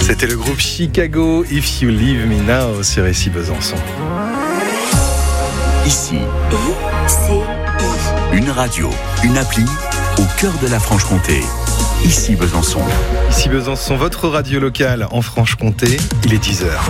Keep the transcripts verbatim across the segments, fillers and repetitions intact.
C'était le groupe Chicago, If You Leave Me Now sur Ici Besançon. Ici, I C I. une radio, une appli au cœur de la Franche-Comté. Ici Besançon. Ici Besançon, votre radio locale en Franche-Comté, il est dix heures.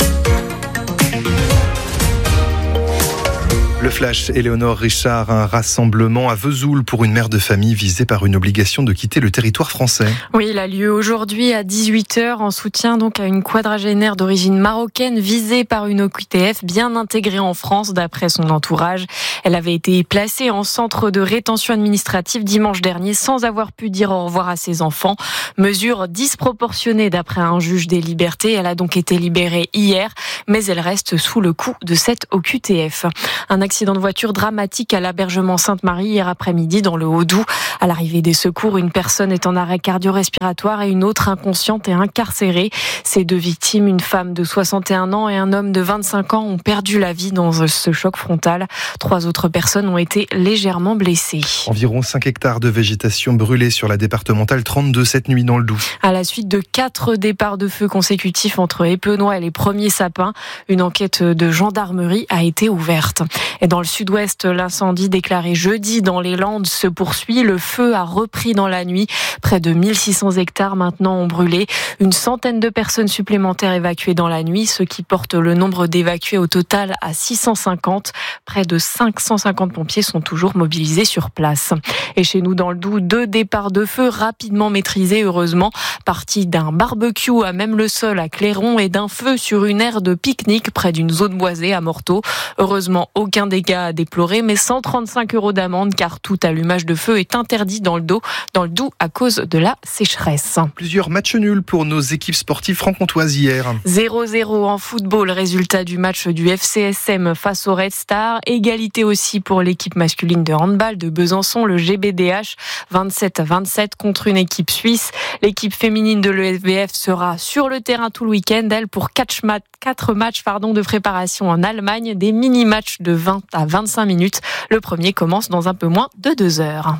Le flash, Éléonore Richard, un rassemblement à Vesoul pour une mère de famille visée par une obligation de quitter le territoire français. Oui, il a lieu aujourd'hui à dix-huit heures en soutien donc à une quadragénaire d'origine marocaine visée par une O Q T F bien intégrée en France d'après son entourage. Elle avait été placée en centre de rétention administrative dimanche dernier sans avoir pu dire au revoir à ses enfants. Mesure disproportionnée d'après un juge des libertés. Elle a donc été libérée hier, mais elle reste sous le coup de cette O Q T F. Un accident de voiture dramatique à l'Abergement Sainte-Marie hier après-midi dans le Haut-Doubs. À l'arrivée des secours, une personne est en arrêt cardio-respiratoire et une autre inconsciente et incarcérée. Ces deux victimes, une femme de soixante et un ans et un homme de vingt-cinq ans, ont perdu la vie dans ce choc frontal. Trois autres personnes ont été légèrement blessées. Environ cinq hectares de végétation brûlés sur la départementale trente-deux cette nuit dans le Doubs. À la suite de quatre départs de feu consécutifs entre Épenois et les premiers sapins, une enquête de gendarmerie a été ouverte. Et dans le sud-ouest, l'incendie déclaré jeudi dans les Landes se poursuit. Le feu a repris dans la nuit. Près de mille six cents hectares maintenant ont brûlé. Une centaine de personnes supplémentaires évacuées dans la nuit, ce qui porte le nombre d'évacués au total à six cent cinquante. Près de cinq cent cinquante pompiers sont toujours mobilisés sur place. Et chez nous dans le Doubs, deux départs de feu rapidement maîtrisés, heureusement. Partis d'un barbecue à même le sol à Clairon et d'un feu sur une aire de pique-nique près d'une zone boisée à Morteau. Heureusement, aucun dégât à déplorer, mais cent trente-cinq euros d'amende car tout allumage de feu est interdit dans le Doubs, dans le Doubs à cause de la sécheresse. Plusieurs matchs nuls pour nos équipes sportives franc-comtoises hier. zéro zéro en football, résultat du match du F C S M face au Red Star. Égalité aussi pour l'équipe masculine de handball de Besançon, le G B D H, vingt-sept à vingt-sept contre une équipe suisse. L'équipe féminine de l'E S V F sera sur le terrain tout le week-end, elle pour quatre matchs, quatre matchs pardon, de préparation en Allemagne, des mini-matchs de vingt à vingt-cinq minutes. Le premier commence dans un peu moins de deux heures.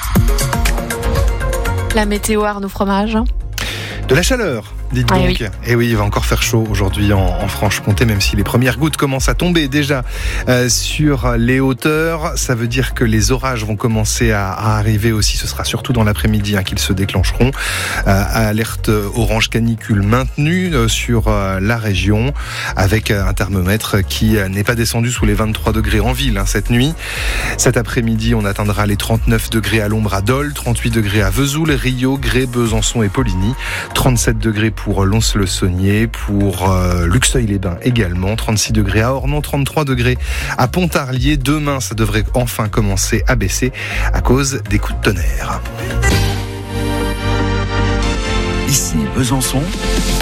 La météo, Arnaud Fromage. De la chaleur, dites ah, donc. oui. Et oui, il va encore faire chaud aujourd'hui en, en Franche-Comté, même si les premières gouttes commencent à tomber déjà euh, sur les hauteurs. Ça veut dire que les orages vont commencer à, à arriver aussi. Ce sera surtout dans l'après-midi hein, qu'ils se déclencheront. Euh, alerte orange canicule maintenue euh, sur euh, la région, avec euh, un thermomètre qui euh, n'est pas descendu sous les vingt-trois degrés en ville hein, cette nuit. Cet après-midi, on atteindra les trente-neuf degrés à l'ombre à Dole, trente-huit degrés à Vesoul, Rio, Grès, Besançon et Poligny. trente-sept degrés pour Lons-le-Saunier, pour euh, Luxeuil-les-Bains également, trente-six degrés à Ornans, trente-trois degrés à Pontarlier. Demain, ça devrait enfin commencer à baisser à cause des coups de tonnerre. Ici Besançon.